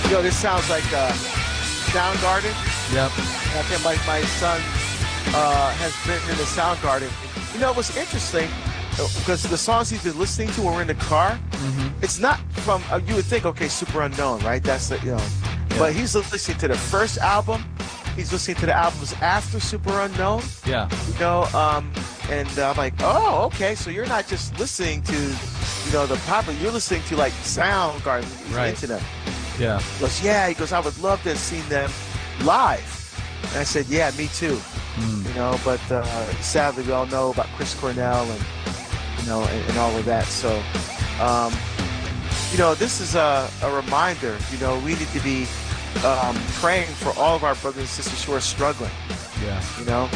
This sounds like Soundgarden. Yep. I think my son has been in the Soundgarden. What's interesting, because the songs he's been listening to when we're in the car, it's not from, you would think, okay, Super Unknown, right? That's the. But he's listening to the first album. He's listening to the albums after Super Unknown. Yeah. And I'm like, oh, okay, so you're not just listening to, the popular, you're listening to like Soundgarden. He's into them. Yeah. He goes, he goes, I would love to have seen them live. And I said, yeah, me too. But sadly we all know about Chris Cornell and, and all of that. So, this is a reminder, we need to be praying for all of our brothers and sisters who are struggling. Yeah.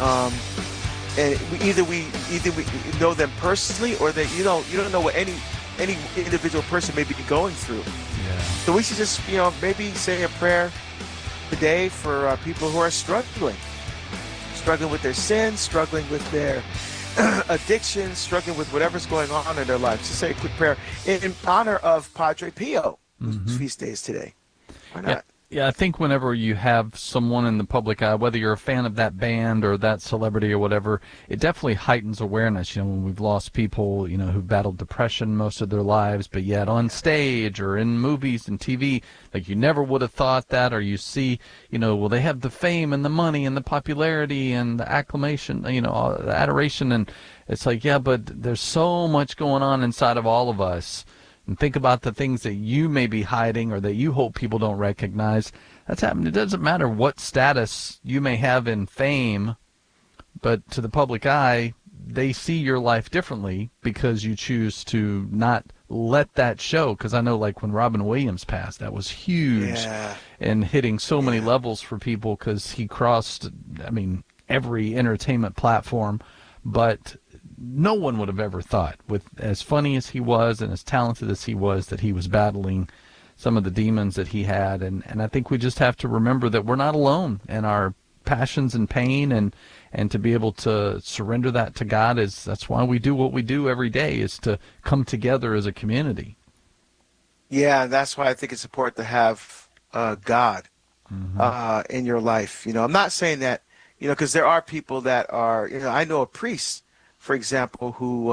And either we know them personally, or that you don't know what any individual person may be going through. Yeah. So we should just maybe say a prayer today for people who are struggling with their sins, struggling with their addiction, struggling with whatever's going on in their lives. Just say a quick prayer in honor of Padre Pio, whose feast day is today. Why not? Yeah, I think whenever you have someone in the public eye, whether you're a fan of that band or that celebrity or whatever, it definitely heightens awareness. When we've lost people, who've battled depression most of their lives, but yet on stage or in movies and TV, like you never would have thought that, or you see, well, they have the fame and the money and the popularity and the acclamation, the adoration, and it's like, yeah, but there's so much going on inside of all of us. And think about the things that you may be hiding or that you hope people don't recognize. That's happening. It doesn't matter what status you may have in fame, but to the public eye, they see your life differently because you choose to not let that show. Because I know, like when Robin Williams passed, that was huge and hitting so many levels for people because he crossed, every entertainment platform. But no one would have ever thought, with as funny as he was and as talented as he was, that he was battling some of the demons that he had. And I think we just have to remember that we're not alone in our passions and pain, and to be able to surrender that to God that's why we do what we do every day, is to come together as a community. Yeah, and that's why I think it's important to have God in your life. I'm not saying that, because there are people that are, I know a priest, for example,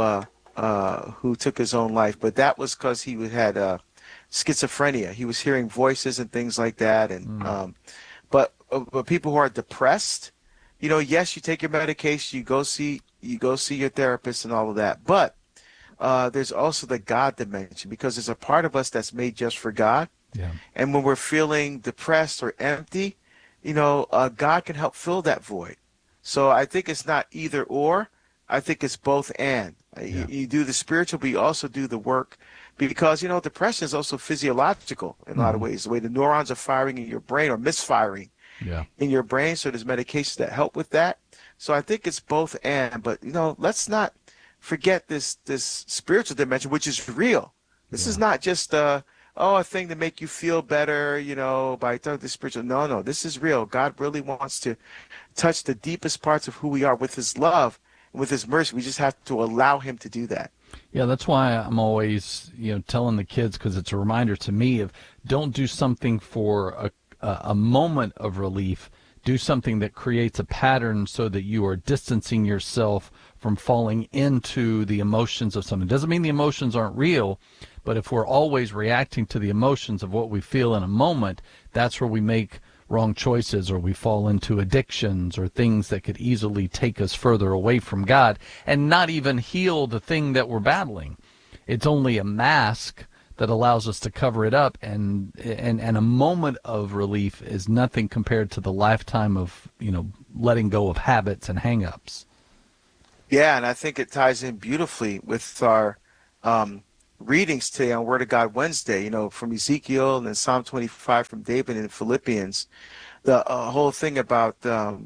who took his own life, but that was because he had schizophrenia. He was hearing voices and things like that, and but people who are depressed, yes, you take your medication, you go see your therapist and all of that, but there's also the God dimension, because there's a part of us that's made just for God. Yeah. And when we're feeling depressed or empty, God can help fill that void. So I think it's not either or. I think it's both and. You do the spiritual, but you also do the work, because, depression is also physiological in a lot of ways. The way the neurons are firing in your brain or misfiring in your brain. So there's medications that help with that. So I think it's both and. But, let's not forget this spiritual dimension, which is real. This is not just a thing to make you feel better, by talking to spiritual. No, this is real. God really wants to touch the deepest parts of who we are with his love. With his mercy. We just have to allow him to do that. Yeah, that's why I'm always, telling the kids, because it's a reminder to me of, don't do something for a moment of relief. Do something that creates a pattern so that you are distancing yourself from falling into the emotions of something. It doesn't mean the emotions aren't real, but if we're always reacting to the emotions of what we feel in a moment, that's where we make wrong choices, or we fall into addictions or things that could easily take us further away from God and not even heal the thing that we're battling. It's only a mask that allows us to cover it up, and a moment of relief is nothing compared to the lifetime of, letting go of habits and hang-ups. Yeah, and I think it ties in beautifully with our readings today on Word of God Wednesday, from Ezekiel and then Psalm 25 from David and Philippians. The whole thing about,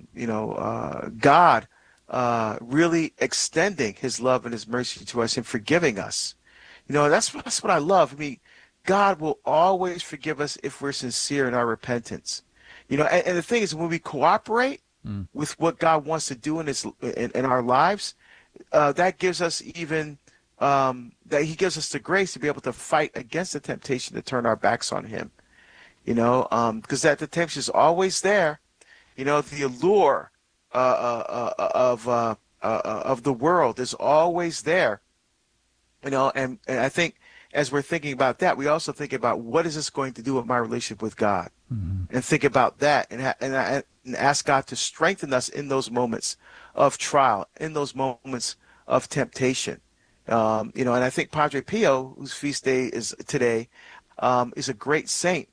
God really extending his love and his mercy to us and forgiving us. That's what I love. God will always forgive us if we're sincere in our repentance. And the thing is, when we cooperate with what God wants to do in our lives, that gives us even that he gives us the grace to be able to fight against the temptation to turn our backs on him. because that the temptation is always there. The allure of the world is always there. And I think as we're thinking about that, we also think about what is this going to do with my relationship with God, and think about that, and ask God to strengthen us in those moments of trial, in those moments of temptation. And I think Padre Pio, whose feast day is today, is a great saint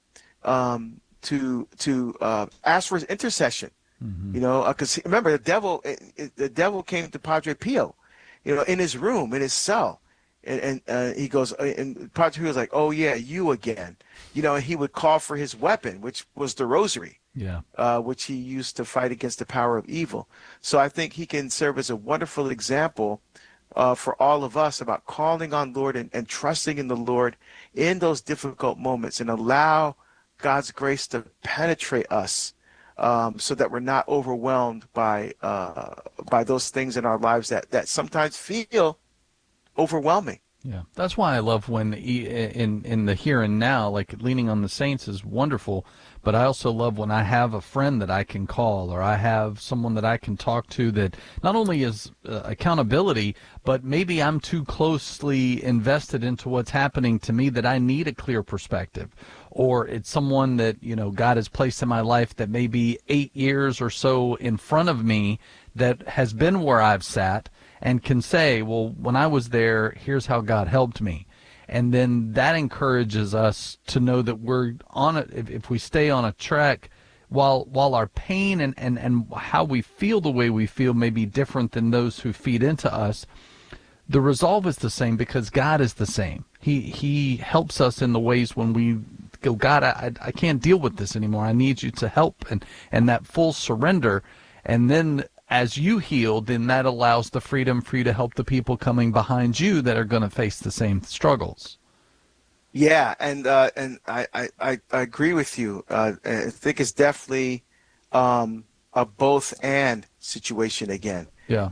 to ask for his intercession. Because remember, the devil came to Padre Pio, in his room, in his cell. And he goes, and Padre Pio was like, "Oh yeah, you again," and he would call for his weapon, which was the rosary, which he used to fight against the power of evil. So I think he can serve as a wonderful example for all of us about calling on Lord and trusting in the Lord in those difficult moments, and allow God's grace to penetrate us, so that we're not overwhelmed by those things in our lives that sometimes feel overwhelming. Yeah, that's why I love when in the here and now, like leaning on the saints is wonderful, but I also love when I have a friend that I can call, or I have someone that I can talk to that not only is accountability, but maybe I'm too closely invested into what's happening to me that I need a clear perspective, or it's someone that, God has placed in my life that may be 8 years or so in front of me that has been where I've sat, and can say, well, when I was there, here's how God helped me. And then that encourages us to know that we're on it. If we stay on a track, while our pain and how we feel the way we feel may be different than those who feed into us, the resolve is the same because God is the same. He helps us in the ways when we go, God, I can't deal with this anymore. I need you to help, and that full surrender. And then as you heal, then that allows the freedom for you to help the people coming behind you that are going to face the same struggles. Yeah, and I agree with you. I think it's definitely a both and situation again. Yeah.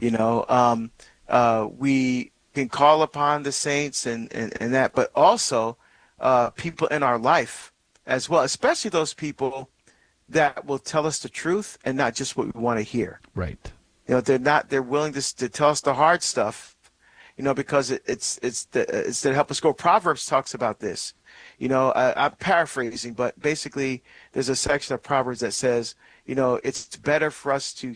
We can call upon the saints and that, but also people in our life as well, especially those people that will tell us the truth and not just what we want to hear. Right. They're willing to tell us the hard stuff, because it's to help us grow. Proverbs talks about this. I'm paraphrasing, but basically there's a section of Proverbs that says, it's better for us to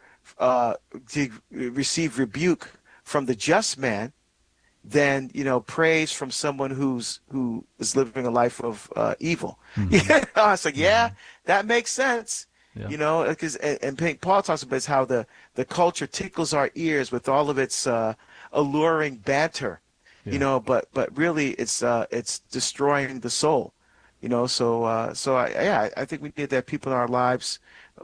to receive rebuke from the just man than praise from someone who is living a life of evil. I was like, that makes sense. Yeah. Because and Paul talks about how the culture tickles our ears with all of its alluring banter, but really it's destroying the soul. So I think we need that people in our lives,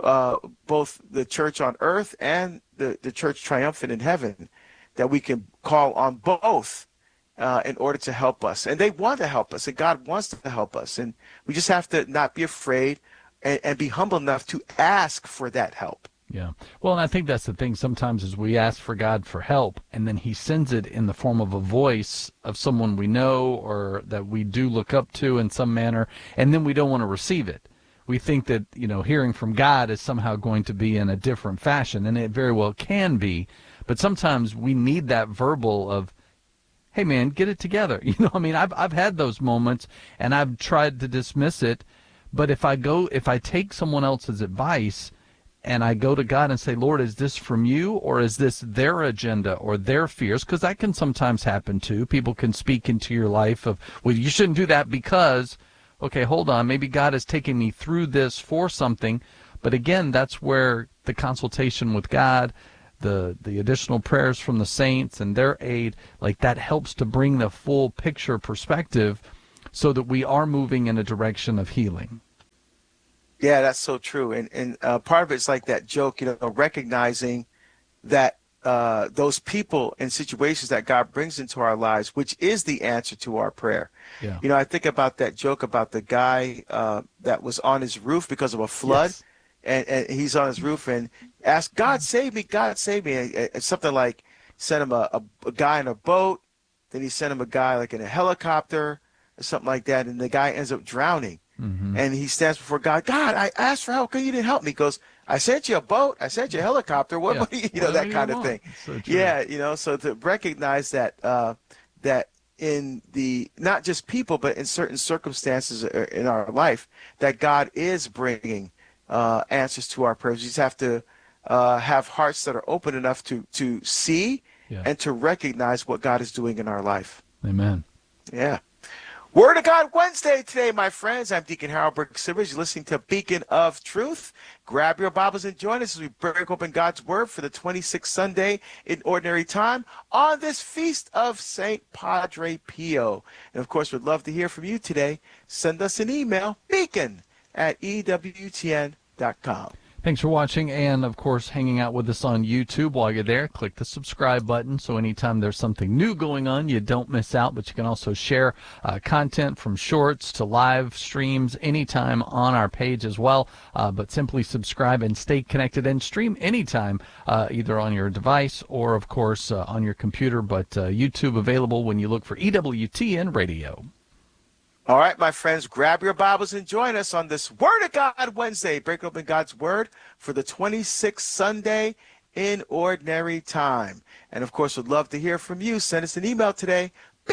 both the church on earth and the church triumphant in heaven, that we can call on both in order to help us. And they want to help us, and God wants to help us. And we just have to not be afraid and be humble enough to ask for that help. Yeah. Well, and I think that's the thing sometimes is we ask for God for help, and then he sends it in the form of a voice of someone we know or that we do look up to in some manner, and then we don't want to receive it. We think that, hearing from God is somehow going to be in a different fashion, and it very well can be. But sometimes we need that verbal of, hey, man, get it together. I've had those moments, and I've tried to dismiss it. But if I take someone else's advice and I go to God and say, Lord, is this from you, or is this their agenda or their fears? Because that can sometimes happen too. People can speak into your life of, well, you shouldn't do that because, okay, hold on, maybe God is taking me through this for something. But again, that's where the consultation with God, the additional prayers from the saints and their aid, like that helps to bring the full picture perspective so that we are moving in a direction of healing. Yeah, that's so true. And part of it's like that joke, recognizing that those people and situations that God brings into our lives, which is the answer to our prayer. Yeah. I think about that joke about the guy that was on his roof because of a flood. Yes. And he's on his roof and asked, God, save me, God, save me. And something like sent him a guy in a boat. Then he sent him a guy like in a helicopter or something like that. And the guy ends up drowning. Mm-hmm. And he stands before God. God, I asked for help. You didn't help me. He goes, I sent you a boat. I sent you a helicopter. Yeah. What Whatever that you kind of want. thing. So true. Yeah, so to recognize that that in the not just people, but in certain circumstances in our life, that God is bringing answers to our prayers. We just have to have hearts that are open enough to see Yeah. and to recognize what God is doing in our life. Amen. Yeah. Word of God Wednesday today, my friends. I'm Deacon Harold Burke-Sivers. You're listening to Beacon of Truth. Grab your Bibles and join us as we break open God's Word for the 26th Sunday in Ordinary Time on this feast of St. Padre Pio. And, of course, we'd love to hear from you today. Send us an email, beacon@ewtn.com. Thanks for watching and, of course, hanging out with us on YouTube. While you're there, click the subscribe button so anytime there's something new going on, you don't miss out. But you can also share content from shorts to live streams anytime on our page as well. But simply subscribe and stay connected and stream anytime, either on your device or, of course, on your computer. But YouTube available when you look for EWTN Radio. All right, my friends, grab your Bibles and join us on this Word of God Wednesday. Break open God's Word for the 26th Sunday in Ordinary Time. And, of course, we'd love to hear from you. Send us an email today,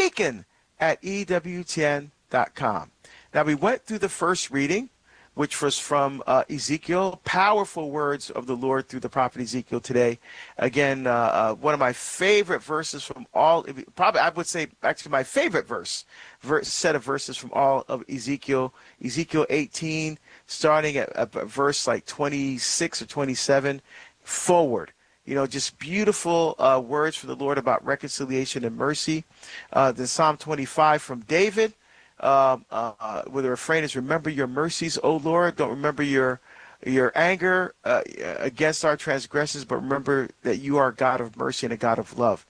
beacon@ewtn.com. Now, we went through the first reading, which was from Ezekiel. Powerful words of the Lord through the prophet Ezekiel today. Again, one of my favorite verses from all, probably I would say actually my favorite set of verses from all of Ezekiel. Ezekiel 18, starting at verse like 26 or 27 forward. Just beautiful words from the Lord about reconciliation and mercy. Then Psalm 25 from David. Where the refrain is, remember your mercies, O Lord. Don't remember your anger against our transgressions, but remember that you are a God of mercy and a God of love.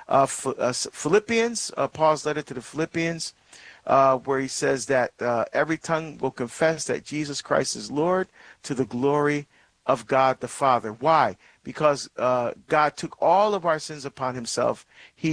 Philippians, Paul's letter to the Philippians, where he says that every tongue will confess that Jesus Christ is Lord to the glory of God the Father. Why? Because God took all of our sins upon himself.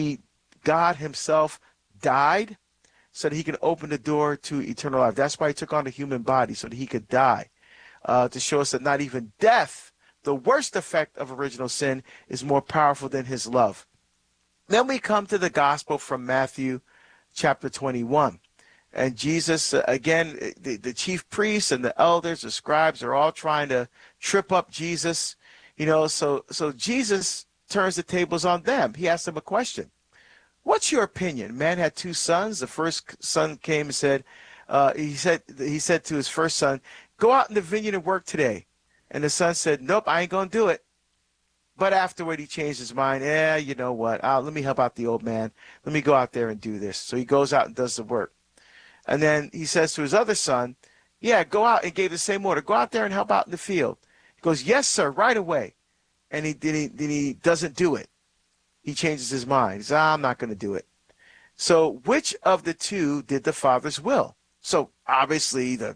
God himself died so that he can open the door to eternal life. That's why he took on a human body, so that he could die, to show us that not even death, the worst effect of original sin, is more powerful than his love. Then we come to the gospel from Matthew chapter 21. And Jesus, again, the chief priests and the elders, the scribes, are all trying to trip up Jesus. So Jesus turns the tables on them. He asks them a question. What's your opinion? Man had two sons. The first son came and said, he said to his first son, go out in the vineyard and work today. And the son said, nope, I ain't going to do it. But afterward, he changed his mind. You know what? Let me help out the old man. Let me go out there and do this. So he goes out and does the work. And then he says to his other son, yeah, go out, and gave the same order. Go out there and help out in the field. He goes, yes, sir, right away. And he doesn't do it. He changes his mind. He says, I'm not going to do it. So which of the two did the Father's will? So obviously the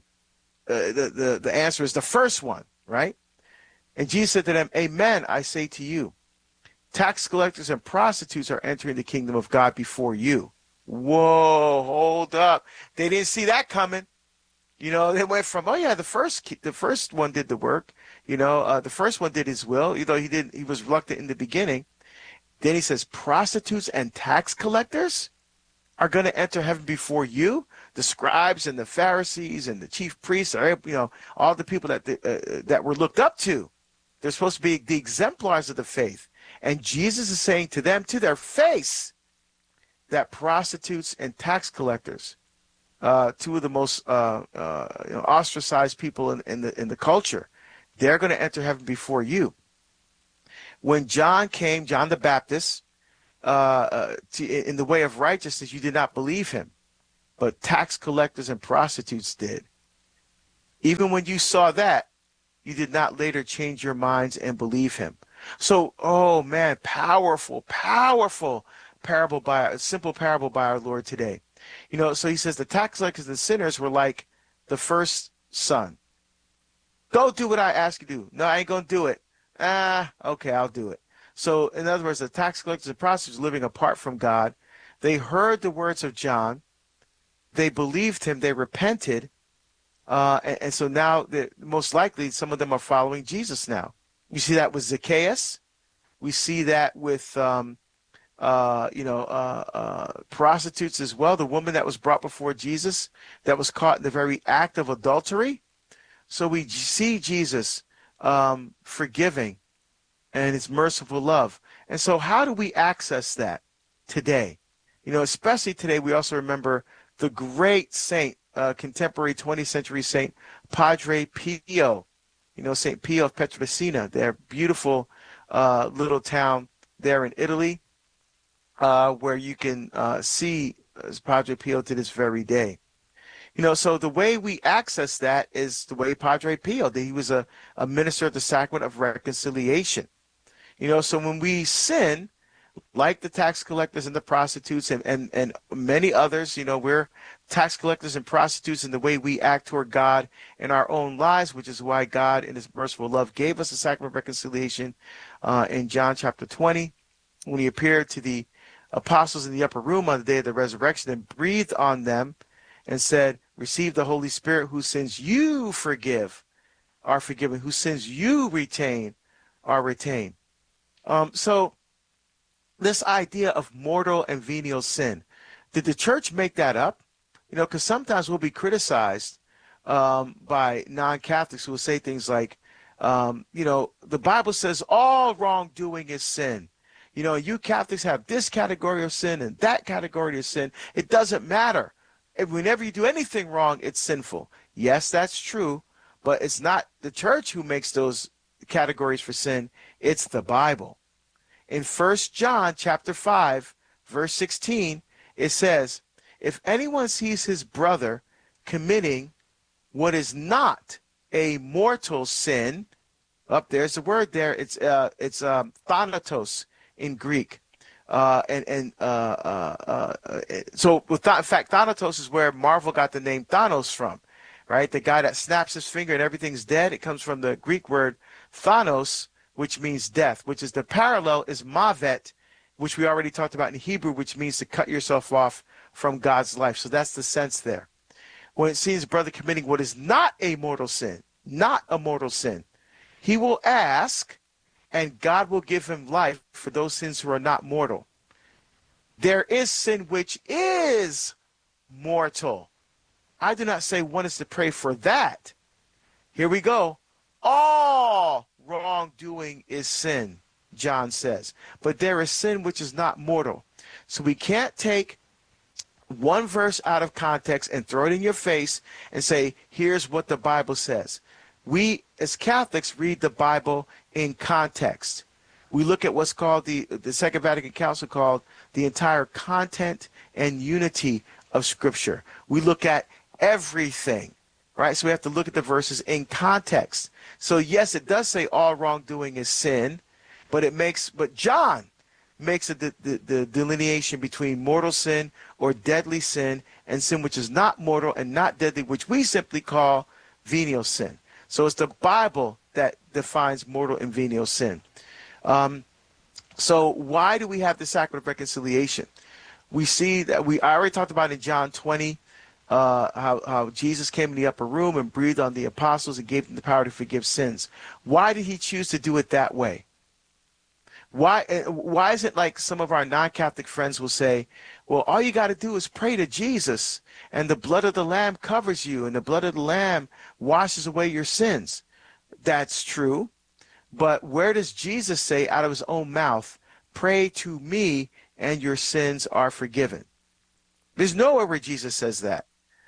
answer is the first one, right? And Jesus said to them, amen, I say to you, tax collectors and prostitutes are entering the kingdom of God before you. Whoa, hold up. They didn't see that coming. They went from, oh yeah, the first one did the work. The first one did his will, though he was reluctant in the beginning. Then he says, prostitutes and tax collectors are going to enter heaven before you. The scribes and the Pharisees and the chief priests are, all the people that were looked up to. They're supposed to be the exemplars of the faith. And Jesus is saying to them, to their face, that prostitutes and tax collectors, two of the most ostracized people in the culture, they're going to enter heaven before you. When John came, John the Baptist, in the way of righteousness, you did not believe him, but tax collectors and prostitutes did. Even when you saw that, you did not later change your minds and believe him. So, oh man, powerful simple parable by our Lord today. So he says the tax collectors and sinners were like the first son. Go do what I ask you to do. No, I ain't going to do it. Okay, I'll do it. So, in other words, the tax collectors and prostitutes living apart from God, they heard the words of John, they believed him, they repented, And so now, most likely, some of them are following Jesus now. You see that with Zacchaeus. We see that with, prostitutes as well. The woman that was brought before Jesus that was caught in the very act of adultery. So we see Jesus forgiving and his merciful love. And so how do we access that today? Especially today, we also remember the great saint, contemporary 20th century saint, Padre Pio. St. Pio of Pietrelcina, their beautiful little town there in Italy, where you can see Padre Pio to this very day. So the way we access that is the way Padre Pio did. He was a minister of the sacrament of reconciliation. So when we sin, like the tax collectors and the prostitutes and many others, we're tax collectors and prostitutes in the way we act toward God in our own lives, which is why God in his merciful love gave us the sacrament of reconciliation in John chapter 20, when he appeared to the apostles in the upper room on the day of the resurrection and breathed on them and said, receive the Holy Spirit, whose sins you forgive are forgiven, whose sins you retain are retained. So this idea of mortal and venial sin, did the church make that up? Because sometimes we'll be criticized by non-Catholics who will say things like, the Bible says all wrongdoing is sin. You Catholics have this category of sin and that category of sin. It doesn't matter. Whenever you do anything wrong, it's sinful. Yes, that's true, but it's not the church who makes those categories for sin. It's the Bible. In 1 John chapter 5, verse 16, it says, if anyone sees his brother committing what is not a mortal sin, there's the word there, it's thanatos in Greek. So in fact, thanatos is where Marvel got the name Thanos from, right? The guy that snaps his finger and everything's dead. It comes from the Greek word thanos, which means death, which is the parallel is mavet, which we already talked about in Hebrew, which means to cut yourself off from God's life. So that's the sense there. When it sees brother committing what is not a mortal sin, he will ask, and God will give him life for those sins who are not mortal. There is sin which is mortal. I do not say one is to pray for that. Here we go. All wrongdoing is sin, John says. But there is sin which is not mortal. So we can't take one verse out of context and throw it in your face and say, here's what the Bible says. We, as Catholics, read the Bible in context. We look at what's called the Second Vatican Council called the entire content and unity of Scripture. We look at everything, right? So we have to look at the verses in context. So yes, it does say all wrongdoing is sin, but John makes the delineation between mortal sin or deadly sin and sin which is not mortal and not deadly, which we simply call venial sin. So it's the Bible that defines mortal and venial sin. So why do we have the sacrament of reconciliation? We see that I already talked about in John 20, how Jesus came in the upper room and breathed on the apostles and gave them the power to forgive sins. Why did he choose to do it that way? Why is it like some of our non-Catholic friends will say, well, all you got to do is pray to Jesus and the blood of the Lamb covers you and the blood of the Lamb washes away your sins? That's true. But where does Jesus say out of his own mouth, pray to me and your sins are forgiven? There's nowhere where Jesus says that.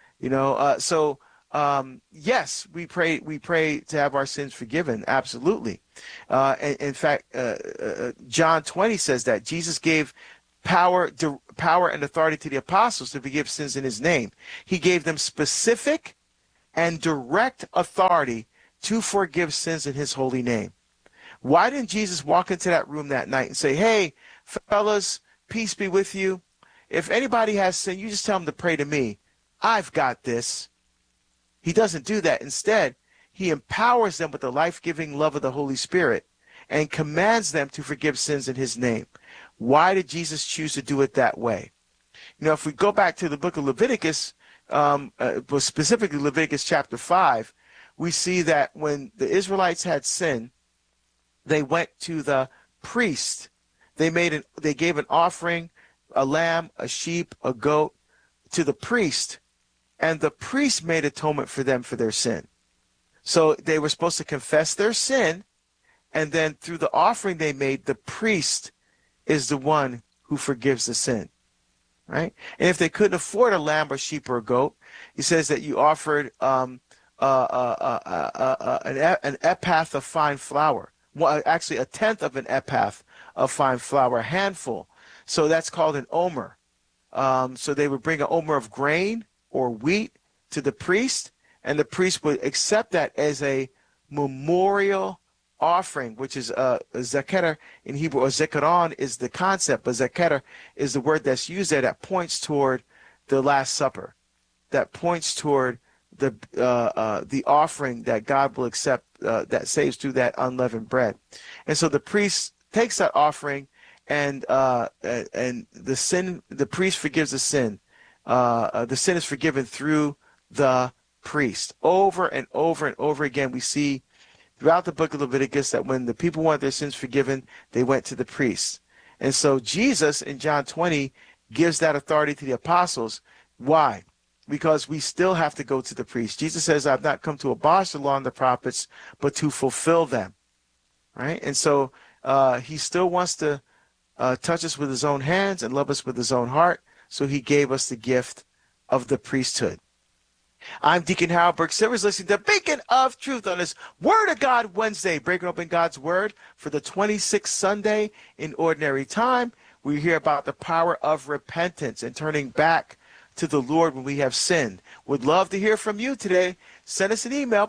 Yes, we pray to have our sins forgiven. Absolutely. In fact, John 20 says that Jesus gave power and authority to the apostles to forgive sins in his name. He gave them specific and direct authority to forgive sins in his holy name. Why didn't Jesus walk into that room that night and say, hey, fellas, peace be with you. If anybody has sin, you just tell them to pray to me. I've got this. He doesn't do that. Instead, he empowers them with the life-giving love of the Holy Spirit and commands them to forgive sins in his name. Why did Jesus choose to do it that way? If we go back to the book of Leviticus, but specifically Leviticus chapter 5, we see that when the Israelites had sinned, they went to the priest. They gave an offering, a lamb, a sheep, a goat, to the priest, and the priest made atonement for them for their sin. So they were supposed to confess their sin, and then through the offering they made, the priest is the one who forgives the sin. Right? And if they couldn't afford a lamb or sheep or a goat, he says that you offered an ephah of fine flour. Well, actually, a tenth of an ephah of fine flour, a handful. So that's called an omer. So they would bring an omer of grain or wheat to the priest, and the priest would accept that as a memorial offering, which is zaketer in Hebrew, or zekaron is the concept, but zaketer is the word that's used there that points toward the Last Supper, that points toward the offering that God will accept, that saves through that unleavened bread. And so the priest takes that offering, and the priest forgives the sin. The sin is forgiven through the priest. Over and over and over again, we see throughout the book of Leviticus that when the people want their sins forgiven, they went to the priest. And so Jesus in John 20 gives that authority to the apostles. Why? Because we still have to go to the priest. Jesus says, I've not come to abolish the law and the prophets, but to fulfill them. Right? And so he still wants to touch us with his own hands and love us with his own heart. So he gave us the gift of the priesthood. I'm Deacon Harold Burke Silvers, listening to Beacon of Truth on this Word of God Wednesday, breaking open God's Word for the 26th Sunday in Ordinary Time. We hear about the power of repentance and turning back to the Lord when we have sinned. Would love to hear from you today. Send us an email,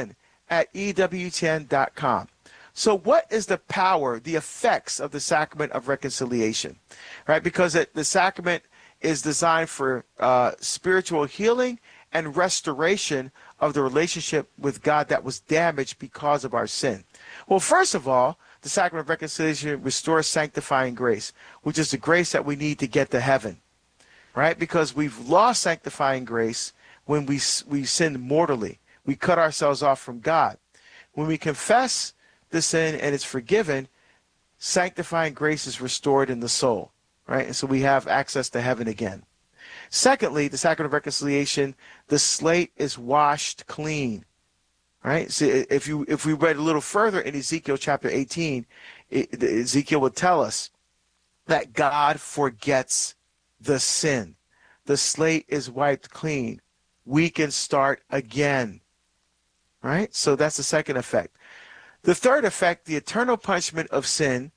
beacon@ewtn.com. So what is the power, the effects of the sacrament of reconciliation? Right? Because the sacrament is designed for spiritual healing and restoration of the relationship with God that was damaged because of our sin. Well, first of all, the sacrament of reconciliation restores sanctifying grace, which is the grace that we need to get to heaven, right? Because we've lost sanctifying grace when we sinned mortally. We cut ourselves off from God. When we confess the sin and it's forgiven, sanctifying grace is restored in the soul, right? And so we have access to heaven again. Secondly, the sacrament of reconciliation, the slate is washed clean, right? So if we read a little further in Ezekiel chapter 18, Ezekiel would tell us that God forgets the sin. The slate is wiped clean. We can start again, right? So that's the second effect. The third effect, the eternal punishment of sin,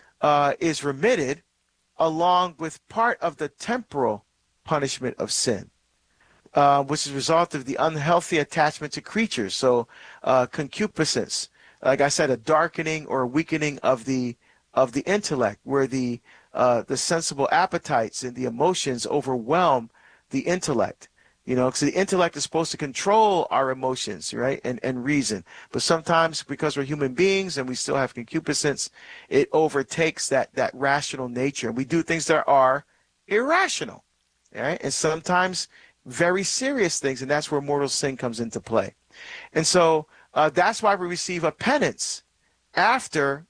is remitted along with part of the temporal punishment of sin, which is a result of the unhealthy attachment to creatures. So concupiscence, like I said, a darkening or a weakening of the intellect, where the sensible appetites and the emotions overwhelm the intellect. You know, because the intellect is supposed to control our emotions, right, and reason. But sometimes, because we're human beings and we still have concupiscence, it overtakes that rational nature. And we do things that are irrational, right? And sometimes very serious things, and that's where mortal sin comes into play. And so that's why we receive a penance after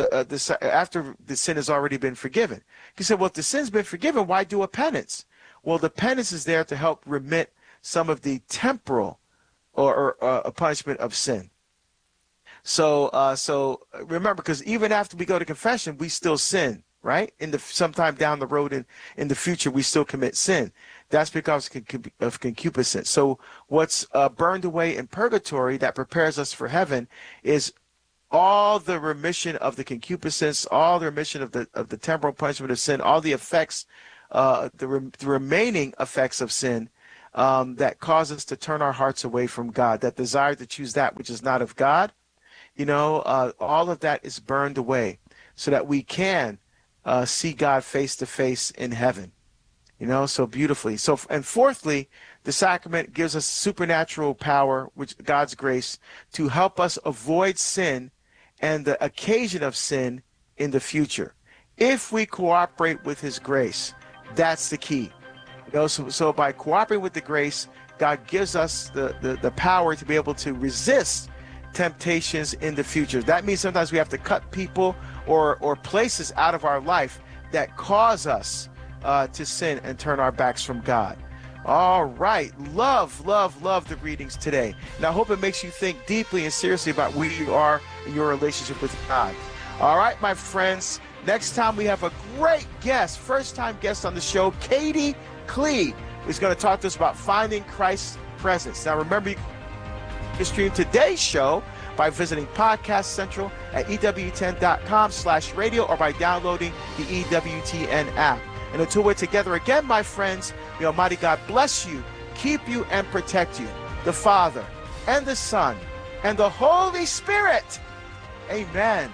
after the sin has already been forgiven. You said, well, if the sin's been forgiven, why do a penance? Well, the penance is there to help remit some of the temporal or a punishment of sin. So remember, because even after we go to confession, we still sin, right? Sometime down the road in the future, we still commit sin. That's because of concupiscence. So what's burned away in purgatory that prepares us for heaven is all the remission of the concupiscence, all the remission of the temporal punishment of sin, all the effects, the remaining effects of sin that cause us to turn our hearts away from God, that desire to choose that which is not of God. You know, all of that is burned away so that we can see God face to face in heaven. You know, so beautifully. So, and fourthly, the sacrament gives us supernatural power, which God's grace, to help us avoid sin and the occasion of sin in the future. If we cooperate with his grace, that's the key. So by cooperating with the grace, God gives us the power to be able to resist temptations in the future. That means sometimes we have to cut people or places out of our life that cause us to sin and turn our backs from God. All right. Love the readings today. And I hope it makes you think deeply and seriously about where you are in your relationship with God. All right, my friends. Next time we have a great guest, first-time guest on the show, Katie Clee, who's going to talk to us about finding Christ's presence. Now, remember, you can stream today's show by visiting Podcast Central at EWTN.com/radio or by downloading the EWTN app. And until we're together again, my friends, may Almighty God bless you, keep you, and protect you. The Father, and the Son, and the Holy Spirit. Amen.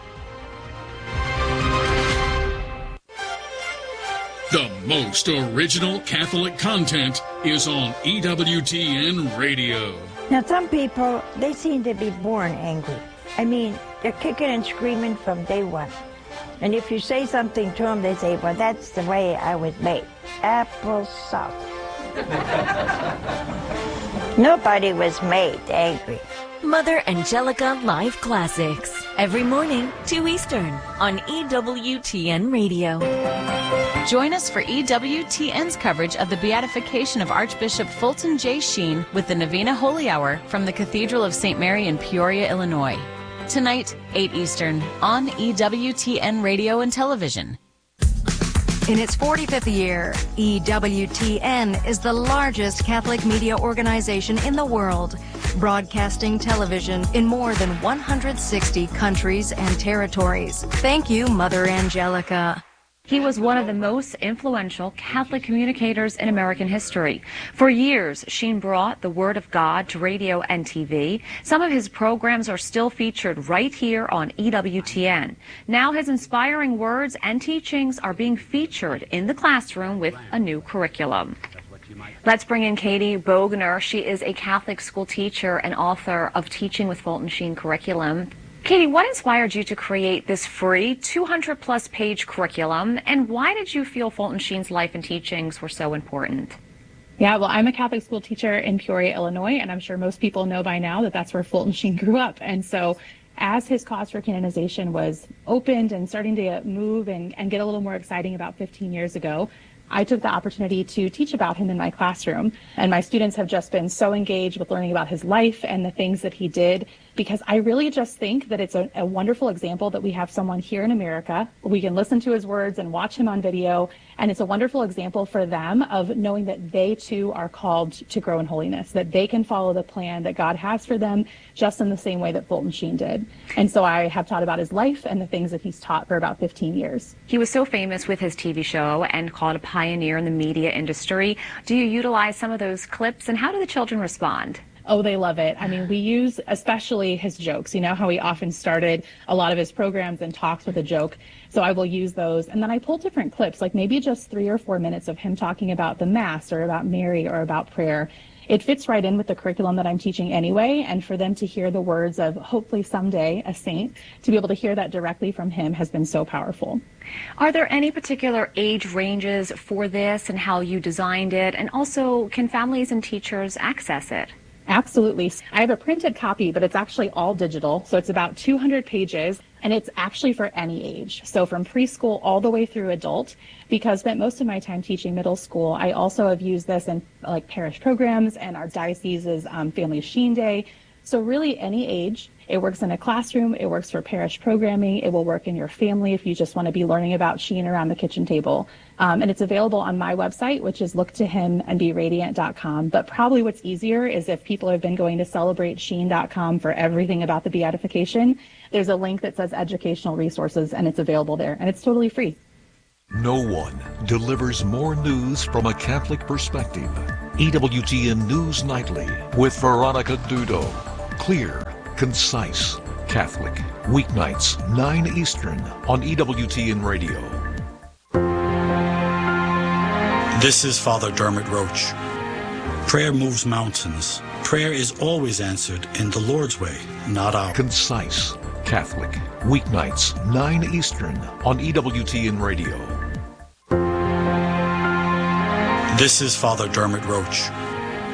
The most original Catholic content is on EWTN Radio. Now, some people, they seem to be born angry. I mean, they're kicking and screaming from day one. And if you say something to them, they say, well, that's the way I was made. Apple sauce. Nobody was made angry. Mother Angelica Live Classics. Every morning, 2 Eastern, on EWTN Radio. Join us for EWTN's coverage of the beatification of Archbishop Fulton J. Sheen with the Novena Holy Hour from the Cathedral of St. Mary in Peoria, Illinois. Tonight, 8 Eastern, on EWTN Radio and Television. In its 45th year, EWTN is the largest Catholic media organization in the world, broadcasting television in more than 160 countries and territories. Thank you, Mother Angelica. He was one of the most influential Catholic communicators in American history. For years, Sheen brought the Word of God to radio and TV. Some of his programs are still featured right here on EWTN. Now his inspiring words and teachings are being featured in the classroom with a new curriculum. Let's bring in Katie Bogner. She is a Catholic school teacher and author of Teaching with Fulton Sheen curriculum. Katie, what inspired you to create this free 200-plus page curriculum, and why did you feel Fulton Sheen's life and teachings were so important? Yeah, well, I'm a Catholic school teacher in Peoria, Illinois, and I'm sure most people know by now that that's where Fulton Sheen grew up. And so as his cause for canonization was opened and starting to move and get a little more exciting about 15 years ago, I took the opportunity to teach about him in my classroom. And my students have just been so engaged with learning about his life and the things that he did, because I really just think that it's a wonderful example that we have someone here in America. We can listen to his words and watch him on video, and it's a wonderful example for them of knowing that they too are called to grow in holiness, that they can follow the plan that God has for them just in the same way that Fulton Sheen did. And so I have taught about his life and the things that he's taught for about 15 years. He was so famous with his TV show and called a pioneer in the media industry. Do you utilize some of those clips, and how do the children respond? Oh, they love it. I mean, we use especially his jokes. You know how he often started a lot of his programs and talks with a joke. So I will use those. And then I pull different clips, like maybe just 3 or 4 minutes of him talking about the Mass or about Mary or about prayer. It fits right in with the curriculum that I'm teaching anyway. And for them to hear the words of hopefully someday a saint, to be able to hear that directly from him has been so powerful. Are there any particular age ranges for this and how you designed it? And also, can families and teachers access it? Absolutely. I have a printed copy, but it's actually all digital. So it's about 200 pages, and it's actually for any age. So from preschool all the way through adult, because I spent most of my time teaching middle school. I also have used this in like parish programs and our diocese's Family Sheen Day. So really any age. It works in a classroom. It works for parish programming. It will work in your family if you just want to be learning about Sheen around the kitchen table. And it's available on my website, which is looktohimandberadiant.com. But probably what's easier is if people have been going to celebratesheen.com for everything about the beatification, there's a link that says educational resources, and it's available there. And it's totally free. No one delivers more news from a Catholic perspective. EWTN News Nightly with Veronica Dudo. Clear, concise, Catholic. Weeknights, 9 Eastern on EWTN Radio. This is Father Dermot Roach. Prayer moves mountains. Prayer is always answered in the Lord's way, not ours. Concise, Catholic. Weeknights, 9 Eastern on EWTN Radio. This is Father Dermot Roach.